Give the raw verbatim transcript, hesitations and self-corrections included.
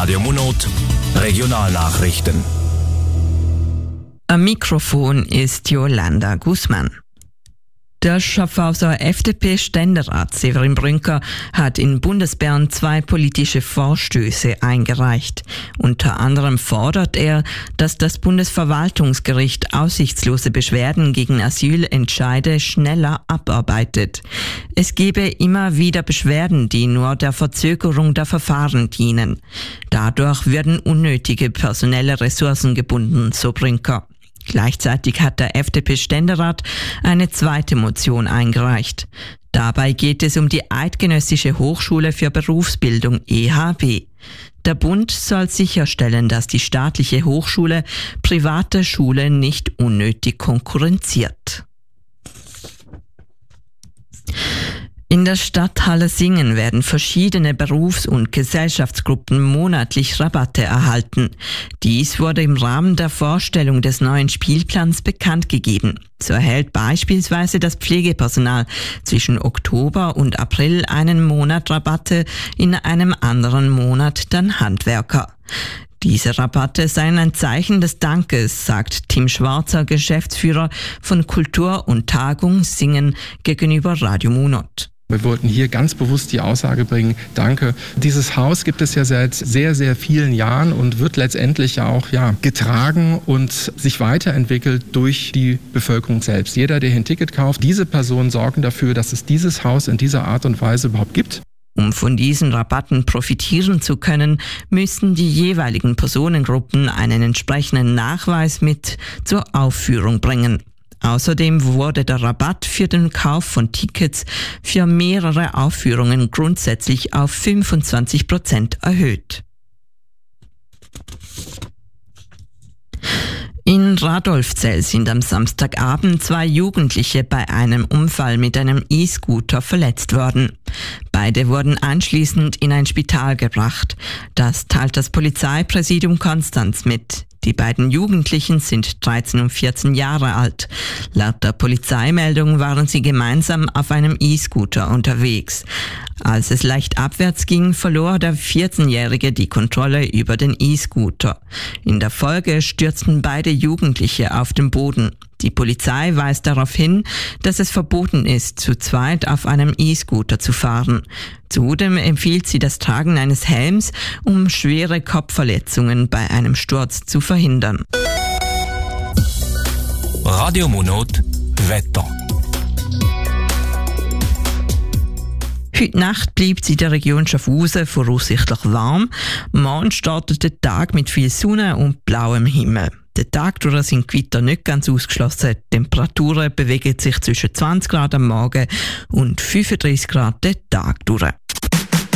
Radio Monot Regionalnachrichten. Am Mikrofon ist Jolanda Guzman. Der Schaffhauser F D P-Ständerat Severin Brünker hat in Bundesbern zwei politische Vorstöße eingereicht. Unter anderem fordert er, dass das Bundesverwaltungsgericht aussichtslose Beschwerden gegen Asylentscheide schneller abarbeitet. Es gebe immer wieder Beschwerden, die nur der Verzögerung der Verfahren dienen. Dadurch würden unnötige personelle Ressourcen gebunden, so Brünker. Gleichzeitig hat der F D P-Ständerat eine zweite Motion eingereicht. Dabei geht es um die Eidgenössische Hochschule für Berufsbildung E H B. Der Bund soll sicherstellen, dass die staatliche Hochschule private Schulen nicht unnötig konkurrenziert. In der Stadthalle Singen werden verschiedene Berufs- und Gesellschaftsgruppen monatlich Rabatte erhalten. Dies wurde im Rahmen der Vorstellung des neuen Spielplans bekannt gegeben. So erhält beispielsweise das Pflegepersonal zwischen Oktober und April einen Monat Rabatte, in einem anderen Monat dann Handwerker. Diese Rabatte seien ein Zeichen des Dankes, sagt Tim Schwarzer, Geschäftsführer von Kultur und Tagung Singen gegenüber Radio Monot. Wir wollten hier ganz bewusst die Aussage bringen, danke. Dieses Haus gibt es ja seit sehr, sehr vielen Jahren und wird letztendlich auch ja, getragen und sich weiterentwickelt durch die Bevölkerung selbst. Jeder, der hier ein Ticket kauft, diese Personen sorgen dafür, dass es dieses Haus in dieser Art und Weise überhaupt gibt. Um von diesen Rabatten profitieren zu können, müssen die jeweiligen Personengruppen einen entsprechenden Nachweis mit zur Aufführung bringen. Außerdem wurde der Rabatt für den Kauf von Tickets für mehrere Aufführungen grundsätzlich auf fünfundzwanzig Prozent erhöht. In Radolfzell sind am Samstagabend zwei Jugendliche bei einem Unfall mit einem E-Scooter verletzt worden. Beide wurden anschließend in ein Spital gebracht. Das teilt das Polizeipräsidium Konstanz mit. Die beiden Jugendlichen sind dreizehn und vierzehn Jahre alt. Laut der Polizeimeldung waren sie gemeinsam auf einem E-Scooter unterwegs. Als es leicht abwärts ging, verlor der vierzehnjährige die Kontrolle über den E-Scooter. In der Folge stürzten beide Jugendliche auf den Boden. Die Polizei weist darauf hin, dass es verboten ist, zu zweit auf einem E-Scooter zu fahren. Zudem empfiehlt sie das Tragen eines Helms, um schwere Kopfverletzungen bei einem Sturz zu verhindern. Radio Monot Wetter. Heute Nacht bleibt es in der Region Schaffhausen voraussichtlich warm. Morgen startet der Tag mit viel Sonne und blauem Himmel. Den Tag durch sind Gewitter nicht ganz ausgeschlossen. Die Temperaturen bewegen sich zwischen zwanzig Grad am Morgen und fünfunddreißig Grad den Tag durch.